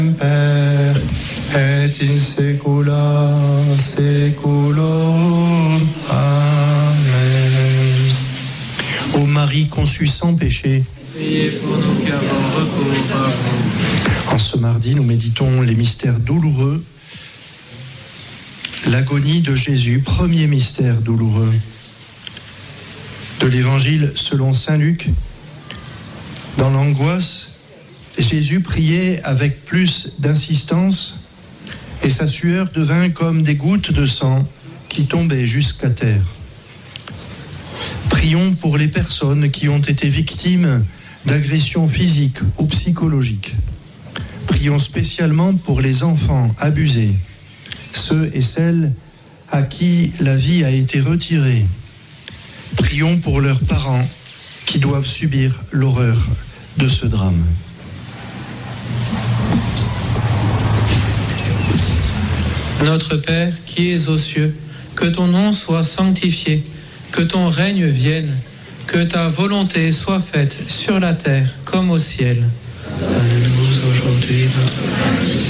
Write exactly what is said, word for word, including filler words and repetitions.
Père, et in secula seculorum. Amen. Ô Marie conçue sans péché, Priez pour nous qui avons recours à vous. en ce mardi, nous méditons les mystères douloureux. L'agonie de Jésus, premier mystère douloureux. De l'Évangile selon saint Luc, dans l'angoisse, Jésus priait avec plus d'insistance et sa sueur devint comme des gouttes de sang qui tombaient jusqu'à terre. Prions pour les personnes qui ont été victimes d'agressions physiques ou psychologiques. Prions spécialement pour les enfants abusés, ceux et celles à qui la vie a été retirée. Prions pour leurs parents qui doivent subir l'horreur de ce drame. Notre Père qui es aux cieux, que ton nom soit sanctifié, que ton règne vienne, que ta volonté soit faite sur la terre comme au ciel. Donne-nous aujourd'hui notre pain